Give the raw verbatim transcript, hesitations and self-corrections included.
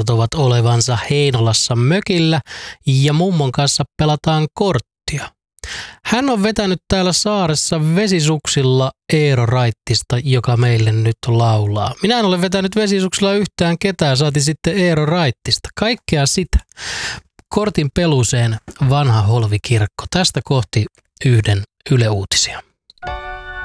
kertovat olevansa Heinolassa mökillä ja mummon kanssa pelataan korttia. Hän on vetänyt täällä saaressa vesisuksilla Eero Raittista, joka meille nyt laulaa. Minä en ole vetänyt vesisuksilla yhtään ketään, saati sitten Eero Raittista. Kaikkea sitä. Kortin peluseen vanha Holvikirkko. Tästä kohti yhden Yle Uutisia.